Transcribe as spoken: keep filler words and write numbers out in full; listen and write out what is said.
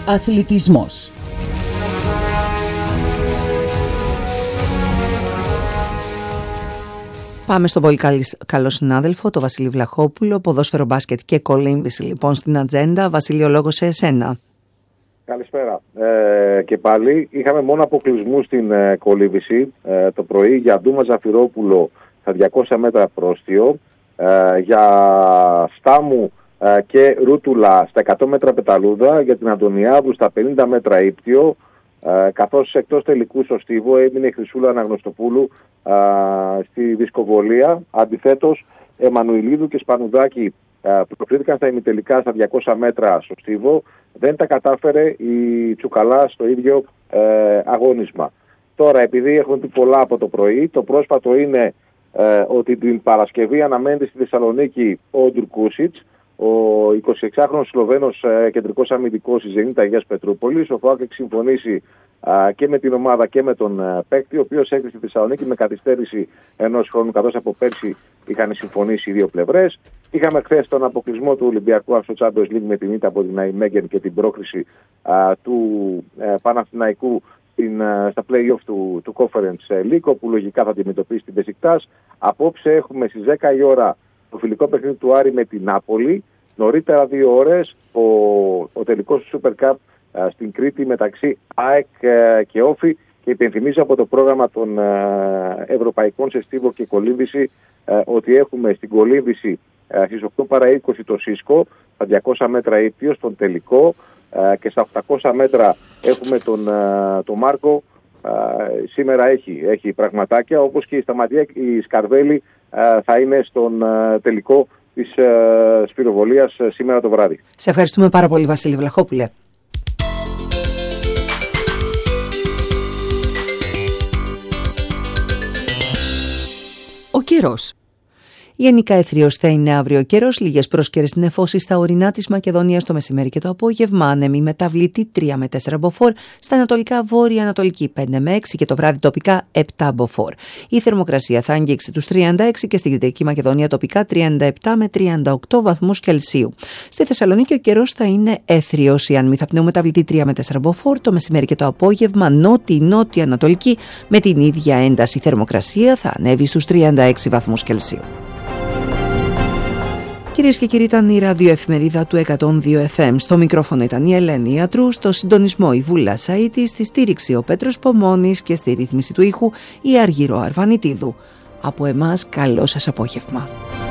Αθλητισμός. Πάμε στον πολύ καλό συνάδελφο, τον Βασίλη Βλαχόπουλο, ποδόσφαιρο, μπάσκετ και κολύμβηση λοιπόν στην ατζέντα. Βασίλη, ο λόγος σε εσένα. Καλησπέρα. Ε, και πάλι είχαμε μόνο αποκλεισμού στην ε, κολύμβηση ε, το πρωί για Ντούμα Ζαφυρόπουλο στα διακόσια μέτρα πρόστιο, ε, για Στάμου ε, και Ρούτουλα στα εκατό μέτρα πεταλούδα, για την Αντωνιάδου στα πενήντα μέτρα ύπτιο, ε, καθώς εκτός τελικού στο στίβο έμεινε η Χρυσούλα Αναγνωστοπούλου ε, στη δισκοβολία. Αντιθέτως, Εμμανουηλίδου και Σπανουδάκη ε, που προκρίθηκαν στα ημιτελικά στα διακόσια μέτρα στο στίβο, δεν τα κατάφερε η Τσουκαλά στο ίδιο ε, αγώνισμα. Τώρα, επειδή έχουμε πει πολλά από το πρωί, το πρόσφατο είναι ε, ότι την Παρασκευή αναμένεται στη Θεσσαλονίκη ο Ντουρκούσιτς, ο εικοσιεξάχρονος Σλοβαίνος ε, κεντρικός αμυντικός της Ζενίτ Αγίας Πετρούπολης. Ο ΦΑΟΚ έχει συμφωνήσει ε, και με την ομάδα και με τον ε, παίκτη, ο οποίος έρχεται στη Θεσσαλονίκη με καθυστέρηση ενός χρόνου, καθώς από πέρσι είχαν συμφωνήσει οι δύο πλευρές. Είχαμε χθες τον αποκλεισμό του Ολυμπιακού στο Champions League με την ήττα από την Αϊμέγεν και την πρόκριση ε, του ε, Παναθηναϊκού στην, ε, στα play-off του, του Conference League, όπου λογικά θα αντιμετωπίσει την Μπεσικτάς. Απόψε έχουμε στις δέκα η ώρα το φιλικό παιχνίδι του Άρη με την Νάπολη. Νωρίτερα δύο ώρες ο, ο τελικός του Super Cup α, στην Κρήτη μεταξύ ΑΕΚ α, και Όφη. Και υπενθυμίζω από το πρόγραμμα των α, Ευρωπαϊκών σε στίβο και κολύμβηση α, ότι έχουμε στην κολύμβηση α, στις οκτώ παρά είκοσι το Σίσκο, στα διακόσια μέτρα ύπτιο, στον τελικό, α, και στα οκτακόσια μέτρα έχουμε τον, α, τον Μάρκο. Uh, σήμερα έχει, έχει πραγματάκια, όπως και η Σταματία, η Σκαρβέλη uh, θα είναι στον uh, τελικό της uh, σπυροβολίας uh, σήμερα το βράδυ. Σε ευχαριστούμε πάρα πολύ, Βασίλη Βλαχόπουλε. Ο καιρός. Γενικά εθριος θα είναι αύριο καιρός, λίγες πρόσκαιρες νεφώσεις στα ορεινά της Μακεδονίας το μεσημέρι και το απόγευμα, άνεμη μεταβλητή τρία με τέσσερα μποφόρ, στα ανατολικά βόρεια ανατολική πέντε με έξι και το βράδυ τοπικά επτά μποφόρ. Η θερμοκρασία θα αγγίξει τους τριάντα έξι και στη Δυτική Μακεδονία τοπικά τριάντα επτά με τριάντα οκτώ βαθμούς Κελσίου. Στη Θεσσαλονίκη ο καιρός θα είναι εθριος, η άνεμη θα πνέου μεταβλητή τρία με τέσσερα μποφόρ, το μεσημέρι και το απόγευμα νότι-νότια ανατολική με την ίδια ένταση. Η θερμοκρασία θα ανέβει στους τριάντα έξι βαθμούς Κελσίου. Κυρίες και κύριοι, ήταν η ραδιοεφημερίδα του εκατόν δύο εφ εμ. Στο μικρόφωνο ήταν η Ελένη Ιατρού, στο συντονισμό η Βούλα Σαΐτη, στη στήριξη ο Πέτρος Πομώνης και στη ρύθμιση του ήχου η Αργυρό Αρβανιτίδου. Από εμάς, καλό σας απόγευμα.